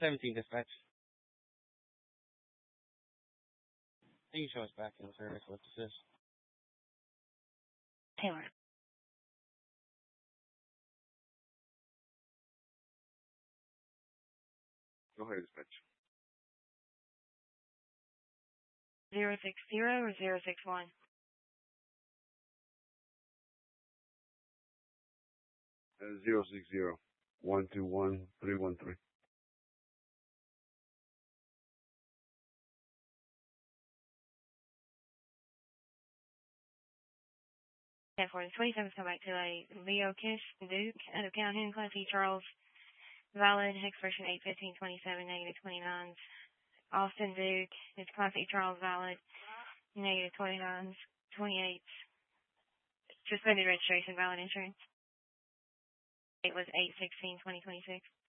17 dispatch. You can show us back in service what this is. Taylor. Go ahead, dispatch. 060 or 061? 060 121 313. 10-4, 27th, come back to a Leo Kiss Duke out of Calhoun, Class E Charles, valid, expression 8/15/27, negative 29s. Austin Duke, it's Class E Charles, valid, negative 29s, 28s. Suspended registration, valid insurance. It was 8/16/2026.